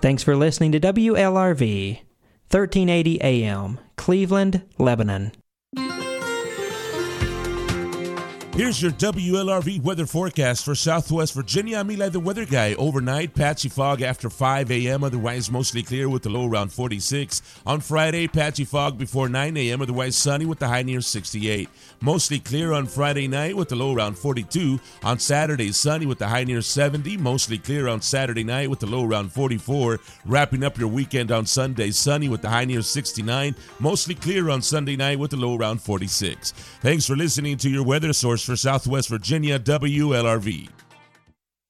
Thanks for listening to WLRV, 1380 AM, Cleveland, Lebanon. Here's your WLRV weather forecast for Southwest Virginia. I'm Eli, the weather guy. Overnight, patchy fog after 5 a.m., otherwise mostly clear with the low around 46. On Friday, patchy fog before 9 a.m., otherwise sunny with the high near 68. Mostly clear on Friday night with the low around 42. On Saturday, sunny with the high near 70. Mostly clear on Saturday night with the low around 44. Wrapping up your weekend on Sunday, sunny with the high near 69. Mostly clear on Sunday night with the low around 46. Thanks for listening to your weather source for Southwest Virginia, WLRV.